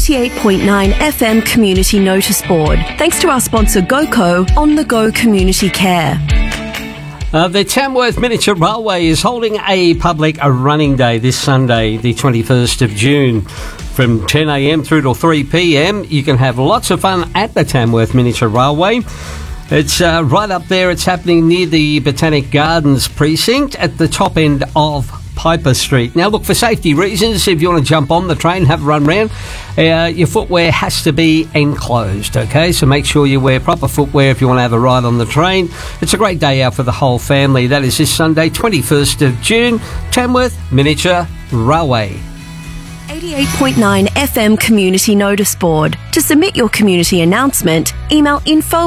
88.9 FM Community Notice Board. Thanks to our sponsor GoCo, On The Go Community Care. The Tamworth Miniature Railway is holding a public running day this Sunday, the 21st of June. From 10 a.m. through to 3 p.m, you can have lots of fun at the Tamworth Miniature Railway. It's right up there. It's happening near the Botanic Gardens precinct at the top end of Piper Street. Now, look, for safety reasons, if you want to jump on the train, have a run round, your footwear has to be enclosed, okay? So make sure you wear proper footwear if you want to have a ride on the train. It's a great day out for the whole family. That is this Sunday, 21st of June, Tamworth Miniature Railway. 88.9 FM Community Notice Board. To submit your community announcement, email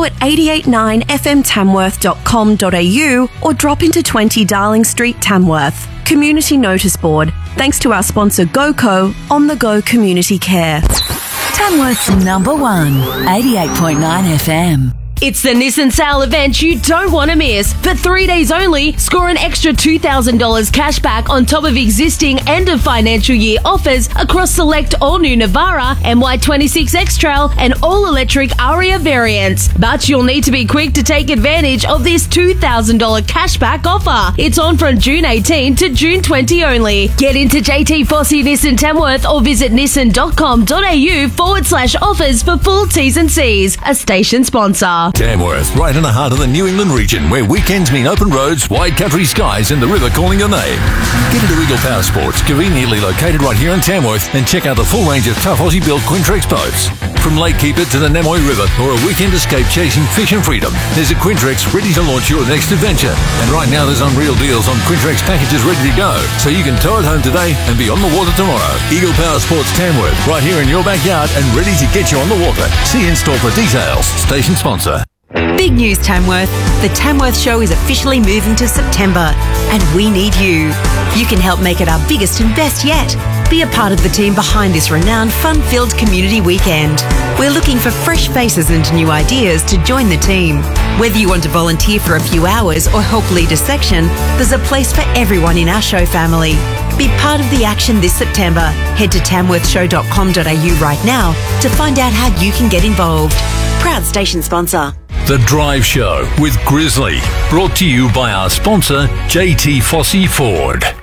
info@889fmtamworth.com.au or drop into 20 Darling Street, Tamworth. Community Notice Board. Thanks to our sponsor GoCo, On The Go Community Care. Tamworth's number one, 88.9 FM. It's the Nissan sale event you don't want to miss. For 3 days only, score an extra $2,000 cash back on top of existing end of financial year offers across select all-new Navara, MY26 X-Trail and all-electric Aria variants. But you'll need to be quick to take advantage of this $2,000 cashback offer. It's on from June 18 to June 20 only. Get into JT Fossey Nissan Tamworth or visit nissan.com.au/offers for full T's and C's. A station sponsor. Tamworth, right in the heart of the New England region, where weekends mean open roads, wide country skies and the river calling your name. Get into Eagle Power Sports, conveniently located right here in Tamworth, and check out the full range of tough Aussie-built Quintrex boats. From Lake Keeper to the Namoi River or a weekend escape chasing fish and freedom, there's a Quintrex ready to launch your next adventure. And right now there's unreal deals on Quintrex packages ready to go, so you can tow it home today and be on the water tomorrow. Eagle Power Sports Tamworth, right here in your backyard and ready to get you on the water. See in-store for details. Station sponsor. Big news, Tamworth. The Tamworth Show is officially moving to September, and we need you. You can help make it our biggest and best yet. Be a part of the team behind this renowned, fun-filled community weekend. We're looking for fresh faces and new ideas to join the team. Whether you want to volunteer for a few hours or help lead a section, there's a place for everyone in our show family. Be part of the action this September. Head to tamworthshow.com.au right now to find out how you can get involved. Proud station sponsor. The Drive Show with Grizzly, brought to you by our sponsor, JT Fossey Ford.